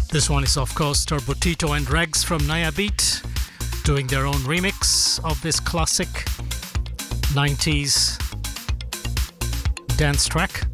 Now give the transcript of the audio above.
This one is, of course, Turbo Tito and Regs from Naya Beat doing their own remix of this classic 90s dance track.